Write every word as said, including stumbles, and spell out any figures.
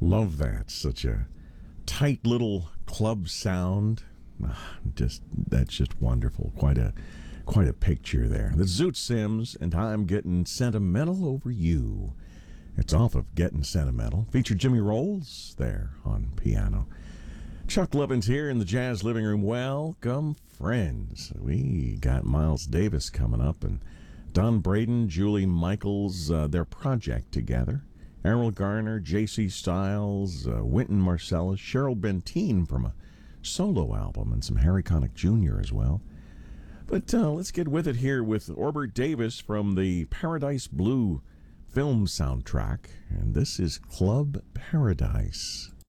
Love that. Such a tight little club sound. Ah, just that's just wonderful. Quite a quite a picture there. The Zoot Sims and I'm Getting Sentimental Over You. It's off of Getting Sentimental. Featured Jimmy Rolls there on piano. Chuck Levin's here in the Jazz Living Room. Welcome, friends. We got Miles Davis coming up and Don Braden, Julie Michaels, uh, their project together. Errol Garner, J C Styles, uh, Wynton Marsalis, Cheryl Benteen from a solo album, and some Harry Connick Junior as well. But uh, let's get with it here with Orbert Davis from the Paradise Blue film soundtrack. And this is Club Paradise.